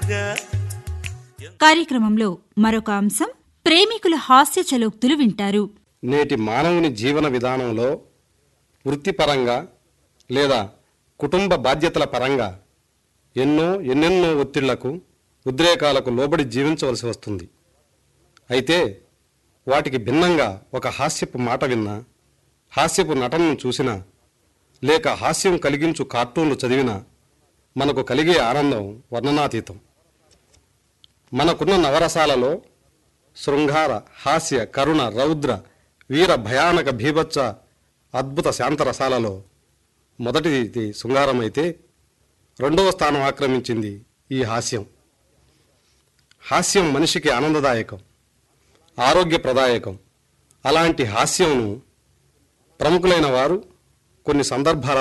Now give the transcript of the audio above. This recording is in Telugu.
కార్యక్రమంలో మరొక అంశం ప్రేమికుల హాస్య చలోక్తులు వింటారు. నేటి మానవుని జీవన విధానంలో వృత్తిపరంగా లేదా కుటుంబ బాధ్యతల పరంగా ఎన్నెన్నో ఒత్తిళ్లకు ఉద్రేకాలకు లోబడి జీవించవలసి వస్తుంది. అయితే వాటికి భిన్నంగా ఒక హాస్యపు మాట విన్నా, హాస్యపు నటనను చూసినా, లేక హాస్యం కలిగించు కార్టూన్లు చదివినా మనకు కలిగే ఆనందం వర్ణనాతీతం. మనకున్న నవరసాలలో శృంగార, హాస్య, కరుణ, రౌద్ర, వీర, భయానక, భీభత్స, అద్భుత శాంతరసాలలో మొదటిది శృంగారమైతే రెండవ స్థానం ఆక్రమించింది ఈ హాస్యం. హాస్యం మనిషికి ఆనందదాయకం, ఆరోగ్యప్రదాయకం. అలాంటి హాస్యంను ప్రముఖులైన వారు కొన్ని సందర్భాల